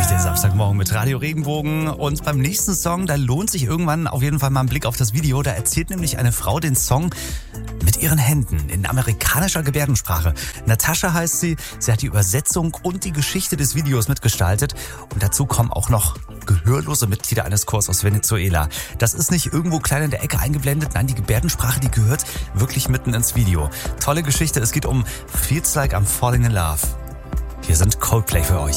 Den Samstagmorgen mit Radio Regenbogen. Und beim nächsten Song, da lohnt sich irgendwann auf jeden Fall mal ein Blick auf das Video. Da erzählt nämlich eine Frau den Song mit ihren Händen in amerikanischer Gebärdensprache. Natascha heißt sie. Sie hat die Übersetzung und die Geschichte des Videos mitgestaltet. Und dazu kommen auch noch gehörlose Mitglieder eines Chors aus Venezuela. Das ist nicht irgendwo klein in der Ecke eingeblendet. Nein, die Gebärdensprache, die gehört wirklich mitten ins Video. Tolle Geschichte. Es geht um Feels Like I'm Falling in Love. Hier sind Coldplay für euch.